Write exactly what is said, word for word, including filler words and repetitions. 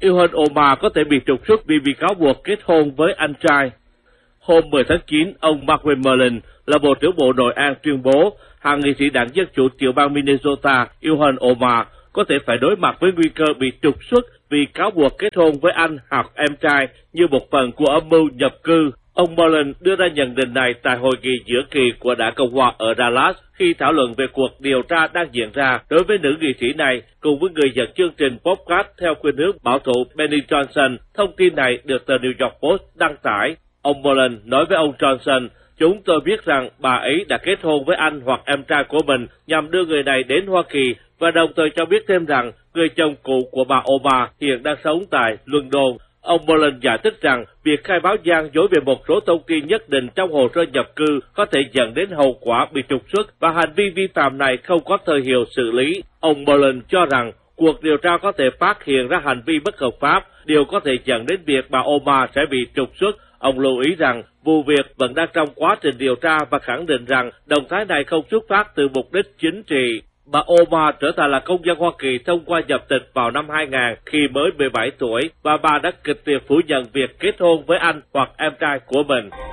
Ilhan Omar có thể bị trục xuất vì bị cáo buộc kết hôn với anh trai. Hôm mười tháng chín, ông Mark Wayne là Bộ trưởng Bộ Nội an tuyên bố hạ nghị sĩ đảng Dân Chủ tiểu bang Minnesota Ilhan Omar có thể phải đối mặt với nguy cơ bị trục xuất vì cáo buộc kết hôn với anh hoặc em trai như một phần của âm mưu nhập cư. Ông Mullen đưa ra nhận định này tại hội nghị giữa kỳ của Đảng Cộng hòa ở Dallas khi thảo luận về cuộc điều tra đang diễn ra đối với nữ nghị sĩ này cùng với người dẫn chương trình podcast theo khuynh hướng bảo thủ Benny Johnson. Thông tin này được tờ New York Post đăng tải. Ông Mullen nói với ông Johnson, chúng tôi biết rằng bà ấy đã kết hôn với anh hoặc em trai của mình nhằm đưa người này đến Hoa Kỳ và đồng thời cho biết thêm rằng người chồng cũ của bà Obama hiện đang sống tại London. Ông Mullen giải thích rằng việc khai báo gian dối về một số thông tin nhất định trong hồ sơ nhập cư có thể dẫn đến hậu quả bị trục xuất và hành vi vi phạm này không có thời hiệu xử lý. Ông Mullen cho rằng cuộc điều tra có thể phát hiện ra hành vi bất hợp pháp, điều có thể dẫn đến việc bà Obama sẽ bị trục xuất. Ông lưu ý rằng vụ việc vẫn đang trong quá trình điều tra và khẳng định rằng động thái này không xuất phát từ mục đích chính trị. Bà Obama trở thành là công dân Hoa Kỳ thông qua nhập tịch vào năm hai nghìn khi mới mười bảy tuổi và bà đã kịch liệt phủ nhận việc kết hôn với anh hoặc em trai của mình.